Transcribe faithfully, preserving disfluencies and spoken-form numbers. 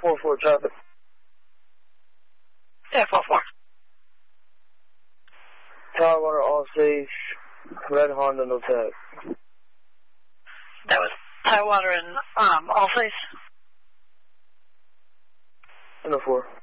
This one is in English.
four four traffic. Yeah, four four. Tidewater, all safe. Red Honda, no tag. That was Tidewater and um, Allface. No four.